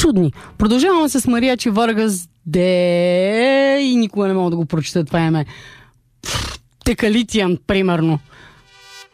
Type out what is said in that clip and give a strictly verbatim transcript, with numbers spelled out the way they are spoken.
чудни. Продължаваме с Мариачи Варгас, де и никога не мога да го прочета това име. Текалитиан, примерно.